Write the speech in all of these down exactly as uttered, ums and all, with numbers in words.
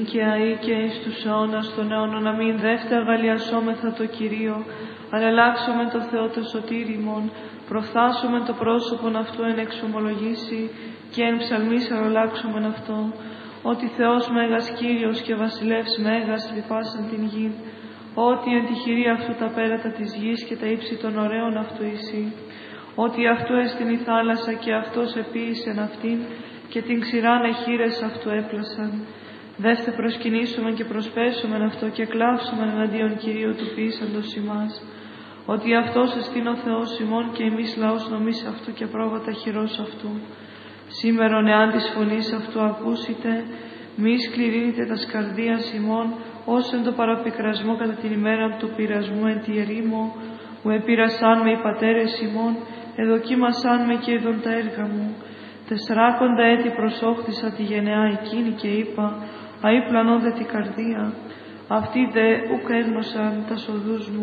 και αεί και εις τους αιώνας των αιώνων αμήν. Δεύτε αγαλιασόμεθα το Κυρίο, αλλελάξομεν το Θεό το σωτήρι ημών, προφθάσομεν το πρόσωπον αυτού εν εξομολογήσει και εν ψαλμής αλλελάξομεν αυτό. Ότι Θεός Μέγας Κύριος και Βασιλεύς Μέγας λυπάσαν την γη, ότι εν τη χειρή αυτού τα πέρατα της γης και τα ύψη των ωραίων αυτού εσύ. Ότι αυτού εστιν η θάλασσα και αυτός επίησεν αυτήν και την ξηράν εχείρες αυτού έπλασαν. Δεύτε προσκυνήσουμε και προσπέσουμε αυτό και κλάψουμε εναντίον Κυρίου του ποιήσαντος ημάς. Ότι αυτός εστιν ο Θεός ημών και εμείς λαός νομής αυτού και πρόβατα χειρός αυτού. Σήμερον εάν της φωνής αυτού ακούσετε, μη σκληρύνετε τα σκαρδίας ημών, ως εν το παραπικρασμό κατά την ημέρα του πειρασμού εν τη ερήμο, που επήρασάν με οι πατέρες ημών, εδοκίμασάν με και είδον τα έργα μου. Τεσσαράκοντα έτη προσόχθησα τη γενεά εκείνη και είπα, αεί πλανώνται την καρδία. Αυτοί δε ουκ έγνωσαν τα σοδούς μου.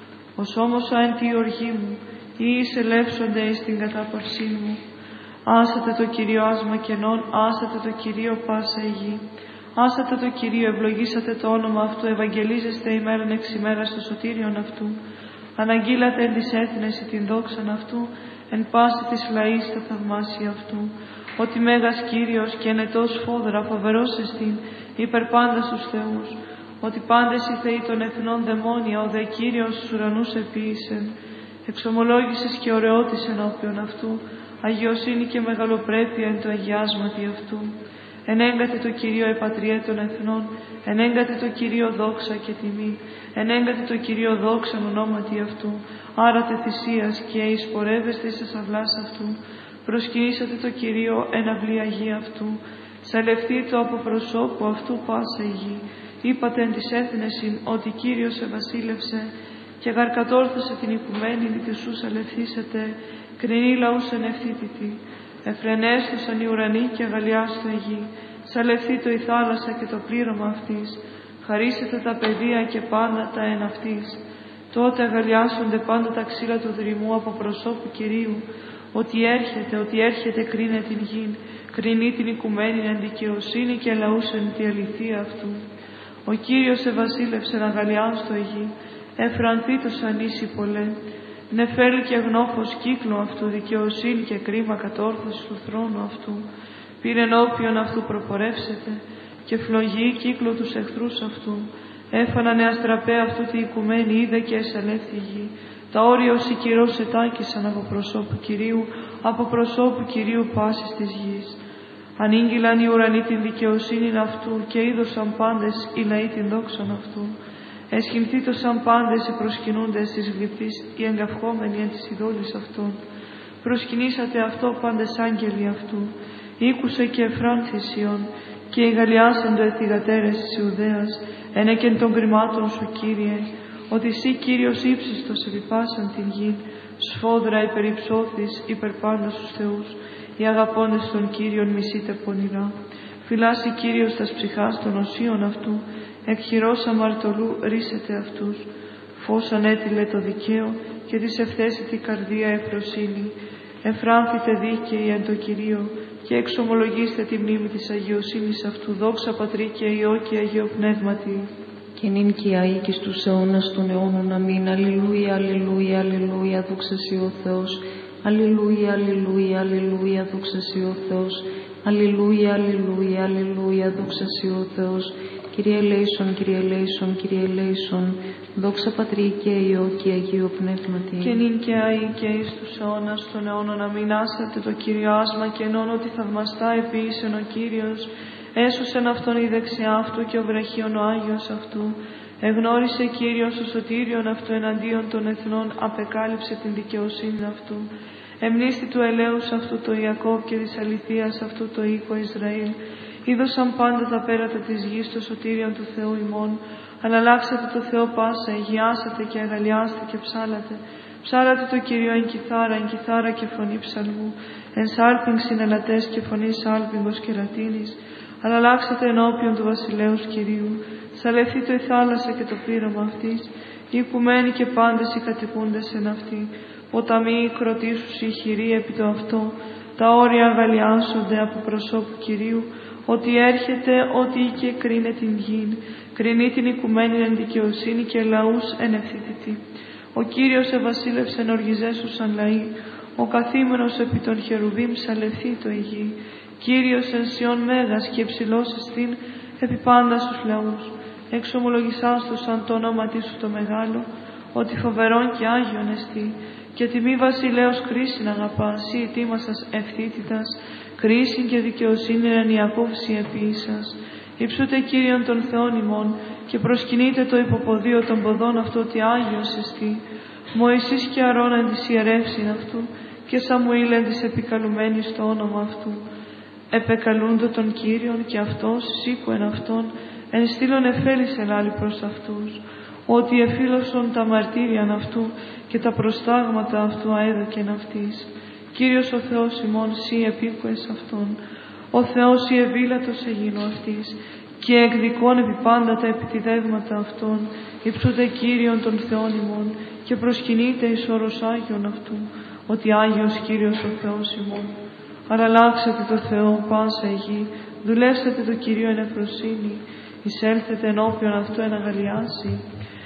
Ως όμως εν τη οργή μου, ή εισελεύσονται εις την κατάπαυσή μου. Άσατε το Κυρίο άσμα κενών, άσατε το Κυρίο πάσα η γη. Άσατε το Κυρίο, ευλογήσατε το όνομα αυτού, ευαγγελίζεστε ημέραν εξ ημέρας το σωτήριον αυτού. Αναγγείλατε εν της έθνες την δόξαν αυτού, εν πάση της λαής τα θαυμάσια αυτού. Ότι Μέγας Κύριος και ενετός φόδρα φοβερός εστίν, υπερ πάντα στους θεούς. Ότι πάντες οι θεοί των εθνών δαιμόνια, ο δε Κύριος στους ουρανούς επίησεν. Εξομολόγησες και ωραιότης ενώπιον αυτού, αγιοσύνη και μεγαλοπρέπεια εν το αγιάσματι αυτού. Ενέγκατε το Κυρίο η πατρία των εθνών, ενέγκατε το Κυρίο δόξα και τιμή, ενέγκατε το Κυρίο δόξαν ονόματι αυτού, άρατε θυσίας και εισπορεύεστε εις αυλάς αυτού, προσκυνήσατε το Κυρίο εν αυλή Αγία αυτού, σαλευθεί το από προσώπου αυτού πάσα η γη, είπατε εν της έθνεσιν ότι Κύριος ευασίλευσε και γαρκατόρθωσε την οικουμένη τη σου σαλευθήσετε, κρινή λαούς εν ευθύτητη. Εφρενέστοσαν οι ουρανοί και αγαλιάστο η γη, σαλευθεί το η θάλασσα και το πλήρωμα αυτής, χαρίσετε τα παιδεία και πάντα τα εν αυτής. Τότε αγαλιάσονται πάντα τα ξύλα του δρυμού από προσώπου Κυρίου, ότι έρχεται, ότι έρχεται κρίνε την γη, κρινεί την οικουμένη εν δικαιοσύνη και λαούς εν τη αληθεία αυτού. Ο Κύριος ευασίλευσε να αγαλιάστο η γη, εφρανθεί το σανίσι πολλέ. Νεφέλ και γνώφος κύκλο αυτού, δικαιοσύνη και κρίμα κατόρθωση του θρόνου αυτού. Πήρε ενώπιον αυτού προπορεύσετε και φλογή κύκλο τους εχθρούς αυτού. Έφαναν αστραπέ αυτού τη οικουμένη, είδε και εσαλεύθη γη. Τα όρια ως οικυρός ετάκησαν από προσώπου Κυρίου, από προσώπου Κυρίου πάσης της γης. Ανήγγυλαν οι ουρανοί την δικαιοσύνη αυτού και είδωσαν πάντες οι λαοί την δόξαν αυτού. Εσχυνθήτωσαν πάντες οι προσκυνούντες της γλυπτής, οι εγκαυχόμενοι εν της ειδόλης αυτών. Προσκυνήσατε αυτό πάντες άγγελοι αυτού. Ήκουσε και εφράνθησιον και εγαλιάσαντο εθιγατέρες της Ιουδαίας, ενέκεν των κρυμάτων σου, Κύριε, ότι εσύ Κύριος ύψιστος επιπάσαν την γη, σφόδρα υπερυψώθης υπερ πάντα στους θεούς, οι αγαπώντες των Κύριων μισείτε πονηρά. Φυλάσσει Κύριος τας ψυχάς των οσίων αυτού, εκ χειρός αμαρτωλού ρίσετε αυτούς. Φως ανέτειλε το δικαίο και της ευθέσιτη καρδία ευφροσύνη. Εφράνθητε δίκαιοι εν το Κυρίο και εξομολογήστε τη μνήμη της αγιοσύνης αυτού. Δόξα Πατρί και Υιό και Αγίο Πνεύματι. Και νυν και αεί και στους αιώνας των αιώνων αμήν. Αλληλούια, αλληλούια, αλληλούια, δόξα σοι ο Θεός. Αλληλούια, αλληλούια, αλληλούια, δόξα σοι ο Θεός. Αλληλούια, αλληλούια, αλληλούια, δόξα σοι ο Θεός. Κύριε ελέησον, Κύριε ελέησον, Κύριε ελέησον, δόξα Πατρί και Υιό και Αγίο Πνεύματι. Και νυν και αεί και εις τους αιώνας των αιώνων αμήν. Άσατε το Κύριο άσμα και ενών ότι θαυμαστά επίησεν ο Κύριος, έσωσεν αυτόν η δεξιά αυτού και ο βραχίον ο Άγιος αυτού. Εγνώρισε Κύριος ο σωτήριον αυτού εναντίον των εθνών, απεκάλυψε την δικαιοσύνη αυτού. Εμνίστη του ελέους αυτού το Ιακώβ και της αληθείας αυτού το οίκο Ισραήλ. Είδωσαν πάντα τα πέρατα της γης το σωτήριον του Θεού ημών. Αναλλάξατε το Θεό πάσα, ηγιάσατε και αγαλιάστε και ψάλατε. Ψάλατε το Κύριο εν κιθάρα, εν κιθάρα και φωνή ψαλμού, εν σάλπιγγ συνελατές και φωνή σάλπιγγος και λατίνης. Αναλλάξατε ενώπιον του βασιλέους Κυρίου. Σαλευθεί το η θάλασσα και το πλήρωμα αυτής, οι οικουμένοι και πάντες οι κατοικούντες εν αυτή. Ποταμοί κροτήσουσι οι χειροί επί το αυτό, τα όρια αγαλιάσονται από προσώπου Κυρίου. ότι έρχεται, ότι και κρίνε την γην, κρίνει την οικουμένη εν δικαιοσύνη και λαούς εν ευθύτητη. Ο Κύριος ευασίλευσε εν οργιζέσουσαν λαοί, ο καθήμενος επί των χερουβίμ σαλευθεί το η γη. Κύριος εν Σιών μέγας και υψηλός εστίν επί πάντα στους λαούς. Εξομολογησάς τους αν το όνομα σου το μεγάλο, ότι φοβερόν και άγιον εστί, και τιμή βασιλέως κρίσιν αγαπάς, ή ετοίμασας ευθύτητας, κρίσιν και δικαιοσύνη εν η απόφαση επίησας. Υψούτε Κύριον των Θεών ημών, και προσκυνείτε το υποποδίο των ποδών αυτού ότι Άγιος εστί. Μωυσής και Αρών εν της ιερεύσιν αυτού, και Σαμουήλ εν της επικαλουμένης το όνομα αυτού. Επεκαλούντο τον Κύριον και αυτός σήκουεν αυτόν, εν στήλων εφέλησε λάλη προς αυτούς, ότι εφήλωσον τα μαρτύριαν αυτού και τα προστάγματα αυτού αέδωκεν αυτής. Κύριος ο Θεός ημών, σύ επίκουες αυτόν, ο Θεός η ευήλατος εγίνω αυτής, και εκδικών επί πάντα τα επιτιδεύματα αυτών, υψούτε Κύριον των Θεών ημών, και προσκυνείτε εις όρος Άγιον αυτού, ότι Άγιος Κύριος ο Θεός ημών. Αραλλάξετε το Θεό πάσα η γη, δουλεύσετε το Κυρίο εν ευφροσύνη, εισέλθετε ενώπιον αυτού εν αγαλιάσει.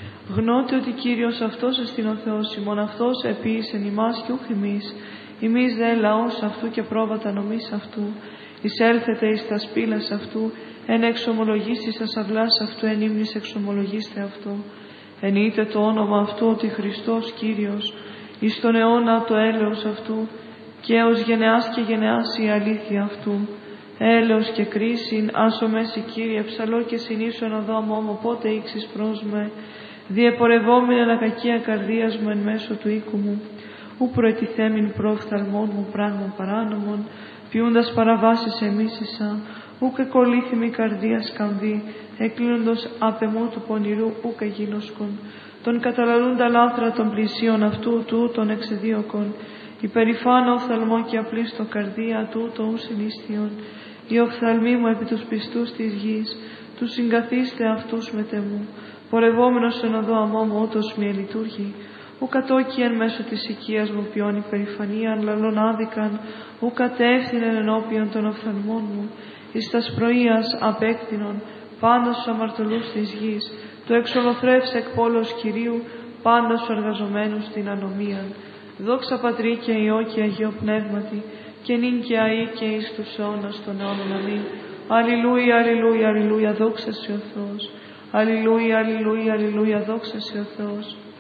Γνώτε ότι Κύριος αυτός εστιν ο Θεός ημών, αυτός επίησεν ημάς και ούχ ημείς, ημείς δε λαός αυτού και πρόβατα νομής αυτού. Εισέλθετε εις τα σπήλας αυτού, εν εξομολογήσεις τας αυλάς αυτού, εν ύμνης εξομολογήστε αυτό. Ενείτε το όνομα αυτού ότι Χριστός Κύριος, εις τον αιώνα το έλεος αυτού, και ως γενεάς και γενεάς η αλήθεια αυτού. Έλεος και κρίσιν, άσο μέση Κύριε, ψαλό και συνήσου εν οδό αμόμο, πότε ήξεις προς με, διεπορευόμην ακακία καρδίας μου εν μέσω του οίκου μου, ου προετιθέμην προφθαλμών μου πράγμα παράνομων, ποιούντας παραβάσεις εμίσησα, ου και κολλήθημη καρδία σκαμβή, εκλύνοντος απεμού του πονηρού ου και γίνοσκον, τον καταλαλούντα λάθρα των πλησίων αυτού του τον εξεδίωκον, υπερηφάνω οφθαλμό και απλήστο καρδία του το ου συνίστιον, οι οφθαλμοί μου επί τους πιστούς της γης, τους συγκαθίστε αυτούς μετεμού, πορευόμενος εν οδό αμόμου ούτως μη ελειτουργεί, ου κατόκι εν μέσω της οικίας μου ποιόν υπερηφανίαν, λαλών άδικαν, ου κατεύθυνεν ενώπιον των οφθαλμών μου, εις τας πρωίας απέκτηνον, πάντα στους αμαρτωλούς της γης, το εξολοθρεύς εκ πόλος Κυρίου, πάντα στους εργαζομένους την ανομίαν. Δόξα Πατρί και Υιό και Αγίο Πνεύματι, και νυν και αεί και εις τους αιώνας των αιώνων. Αμήν. Αλληλούια, αλληλούια, αλληλούια, δόξα σε ο Θεός. Αλληλούια, αλληλούια, αλληλούια, δόξα σε ο Θεός.